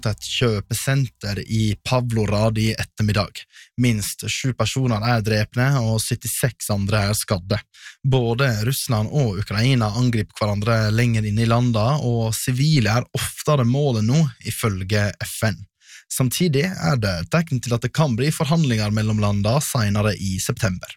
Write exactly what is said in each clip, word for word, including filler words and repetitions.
et kjøpesenter i Pavlorad i ettermiddag. Minst sju personer er drepne og syttiseks andre er skadde. Både Russland og Ukraina angriper hverandre lenger inn i landet, og sivile er oftere målet nå, ifølge F N. Samtidig er det tegn til at det kan bli forhandlinger mellom landene senere i september.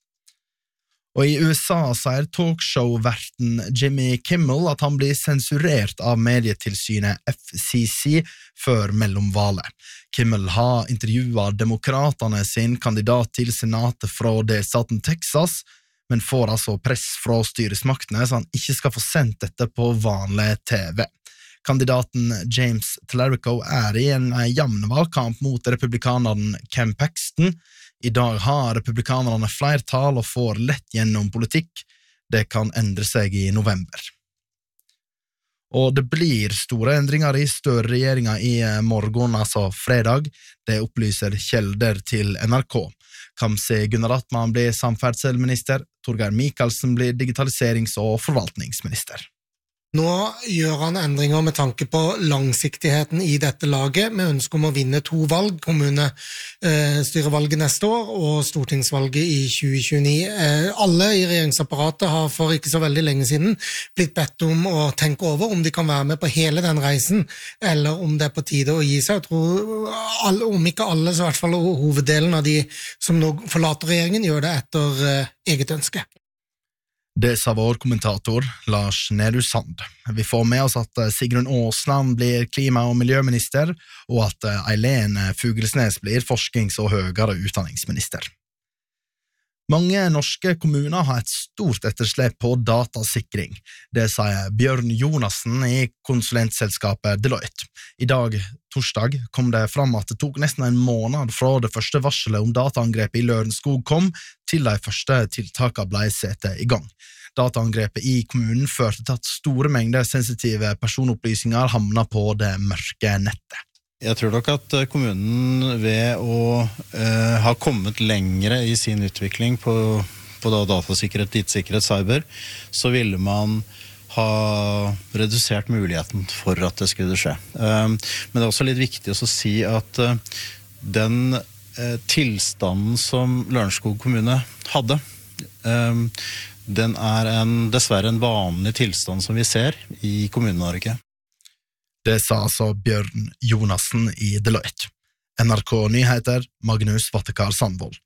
Og i U S A sier talkshow-verten Jimmy Kimmel at han blir sensurert av medietilsynet F C C før mellomvalet. Kimmel har intervjuet demokratene sin kandidat til senatet fra delstaten Texas, men får altså press fra styresmaktene så han ikke skal få sendt dette på vanlig T V. Kandidaten James Tallarico er i en jevn valgkamp mot republikaneren Ken Paxton. I dag har republikanerne flertall og får lett gjennom politikk. Det kan endre seg i november. Og det blir store endringer i Støre-regjeringen i morgen, altså fredag. Det opplyser kjelder til N R K. Kamzy Gunaratnam blir samferdselsminister, Torgeir Micaelsen blir digitaliserings- og forvaltningsminister. Nå gjør han endringer med tanke på langsiktigheten i dette laget, med ønske om å vinne to valg, kommunestyrevalget neste år og stortingsvalget i tjue tjueni. Alle i regjeringsapparatet har for ikke så veldig lenge siden blitt bedt om å tenke over om de kan være med på hele den reisen, eller om det er på tide å gi seg. Jeg tror, alle, om ikke alle, så i hvert fall hoveddelen av de som nå forlater regjeringen, gjør det etter eget ønske. Det sa vår kommentator Lars Nehru Sand. Vi får med oss at Sigrun Aasland blir klima- og miljøminister, og at Eileen Fuglesnes blir forsknings- og høyere utdanningsminister. Mange norske kommuner har et stort etterslep på datasikring. Det sier Bjørn Jonassen i konsulentselskapet Deloitte. I dag, torsdag, kom det fram at det tok nesten en måned fra det første varselet om dataangrepet i Lørenskog kom, til de første tiltakene ble satt i gang. Dataangrepet i kommunen førte til at store mengder sensitive personopplysninger havnet på det mørke nettet. Jeg tror nok at kommunen ved å eh, ha kommet lengre i sin utvikling på, på da datasikkerhet, dittsikkerhet, cyber, så ville man ha redusert muligheten for at det skulle skje. Um, men det er også litt viktig å si at uh, den uh, tilstanden som Lørenskog kommune hadde, um, den er en, dessverre en vanlig tilstand som vi ser i Kommune-Norge. Det sa altså Bjørn Jonassen i Deloitte. N R K Nyheter, Magnus Vattekar Sandvold.